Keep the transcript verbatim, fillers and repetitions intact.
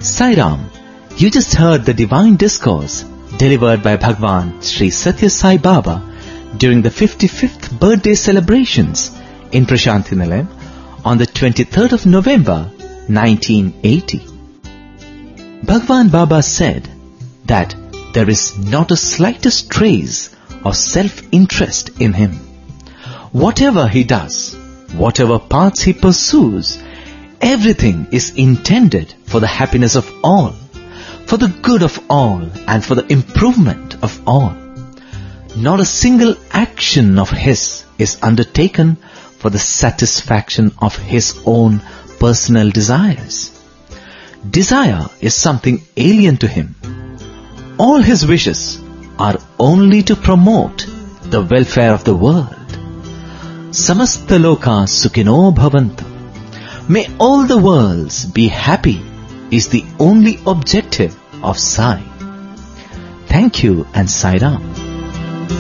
Sai Ram, you just heard the divine discourse delivered by Bhagwan Sri Satya Sai Baba during the fifty-fifth birthday celebrations in Prashanthi Nilayam on the twenty-third of November nineteen eighty. Bhagwan Baba said that there is not a slightest trace of self-interest in him. Whatever he does, whatever paths he pursues, everything is intended for the happiness of all, for the good of all, and for the improvement of all. Not a single action of his is undertaken for the satisfaction of his own personal desires. Desire is something alien to him. All his wishes are only to promote the welfare of the world. Samasta loka sukhino bhavantu. May all the worlds be happy is the only objective of Sai. Thank you and Sai Ram.